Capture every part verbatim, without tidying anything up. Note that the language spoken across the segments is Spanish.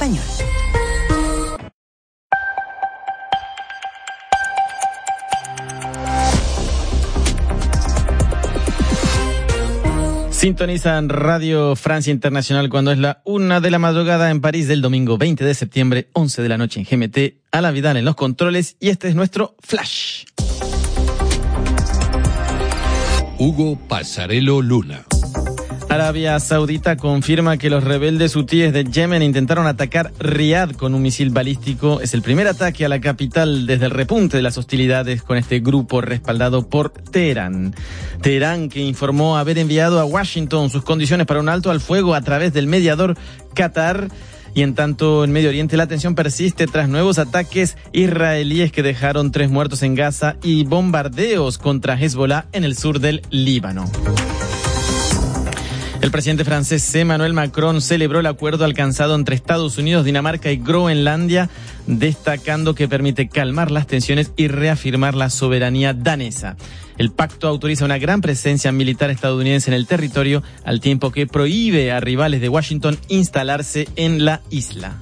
español. Sintonizan Radio Francia Internacional cuando es la una de la madrugada en París del domingo veinte de septiembre, once de la noche en G M T, a la Vidal en los controles, y este es nuestro Flash. Hugo Pasarello Luna. Arabia Saudita confirma que los rebeldes hutíes de Yemen intentaron atacar Riad con un misil balístico. Es el primer ataque a la capital desde el repunte de las hostilidades con este grupo respaldado por Teherán. Teherán, que informó haber enviado a Washington sus condiciones para un alto al fuego a través del mediador Qatar. Y en tanto, en Medio Oriente la tensión persiste tras nuevos ataques israelíes que dejaron tres muertos en Gaza y bombardeos contra Hezbollah en el sur del Líbano. El presidente francés Emmanuel Macron celebró el acuerdo alcanzado entre Estados Unidos, Dinamarca y Groenlandia, destacando que permite calmar las tensiones y reafirmar la soberanía danesa. El pacto autoriza una gran presencia militar estadounidense en el territorio, al tiempo que prohíbe a rivales de Washington instalarse en la isla.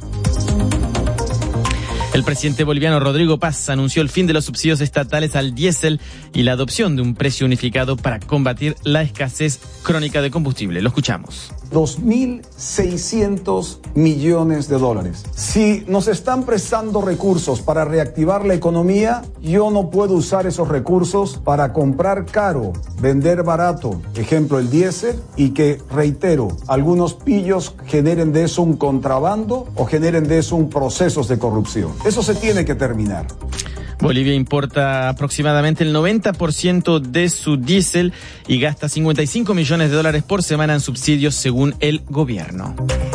El presidente boliviano Rodrigo Paz anunció el fin de los subsidios estatales al diésel y la adopción de un precio unificado para combatir la escasez crónica de combustible. Lo escuchamos. dos mil seiscientos millones de dólares. Si nos están prestando recursos para reactivar la economía, yo no puedo usar esos recursos para comprar caro, vender barato, ejemplo el diésel, y que, reitero, algunos pillos generen de eso un contrabando o generen de eso un procesos de corrupción. Eso se tiene que terminar. Bolivia importa aproximadamente el noventa por ciento de su diésel y gasta cincuenta y cinco millones de dólares por semana en subsidios según el gobierno.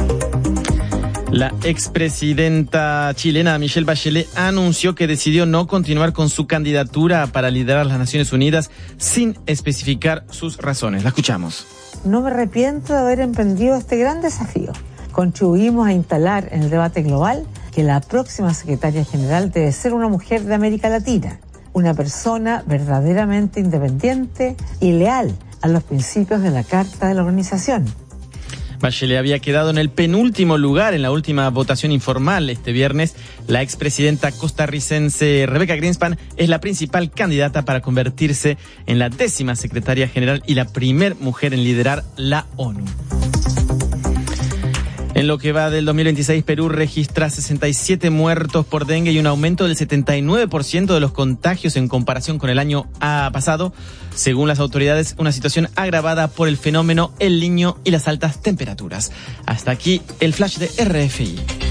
La expresidenta chilena Michelle Bachelet anunció que decidió no continuar con su candidatura para liderar las Naciones Unidas sin especificar sus razones. La escuchamos. No me arrepiento de haber emprendido este gran desafío. Contribuimos a instalar en el debate global que la próxima secretaria general debe ser una mujer de América Latina, una persona verdaderamente independiente y leal a los principios de la Carta de la Organización. Bachelet había quedado en el penúltimo lugar en la última votación informal este viernes. La expresidenta costarricense Rebecca Greenspan es la principal candidata para convertirse en la décima secretaria general y la primer mujer en liderar la ONU. En lo que va del dos mil veintiséis, Perú registra sesenta y siete muertos por dengue y un aumento del setenta y nueve por ciento de los contagios en comparación con el año pasado. Según las autoridades, una situación agravada por el fenómeno El Niño y las altas temperaturas. Hasta aquí el flash de R F I.